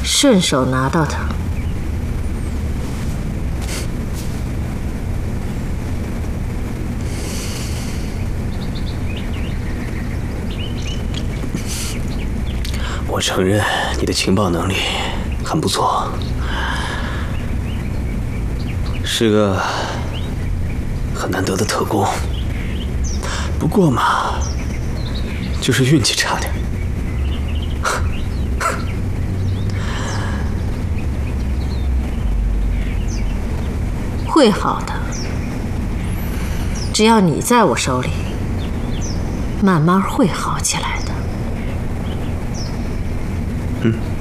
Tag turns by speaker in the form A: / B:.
A: 顺手拿到它。
B: 我承认你的情报能力很不错，是个很难得的特工。不过嘛，就是运气差点。
A: 会好的，只要你在我手里，慢慢会好起来的。
B: 嗯。